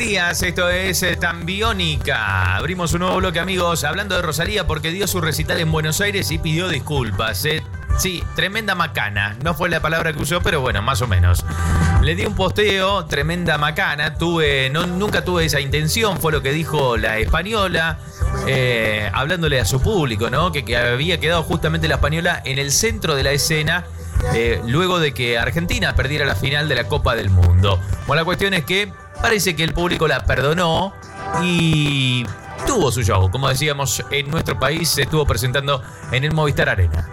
días, esto es Tan Biónica. Abrimos un nuevo bloque, amigos, hablando de Rosalía porque dio su recital en Buenos Aires y pidió disculpas. Sí, tremenda macana. No fue la palabra que usó, pero bueno, más o menos. Le di un posteo, tremenda macana. Nunca tuve esa intención, fue lo que dijo la española, hablándole a su público, ¿no? Que había quedado justamente la española en el centro de la escena. Luego de que Argentina perdiera la final de la Copa del Mundo. Bueno, la cuestión es que parece que el público la perdonó y tuvo su show. Como decíamos, en nuestro país se estuvo presentando en el Movistar Arena.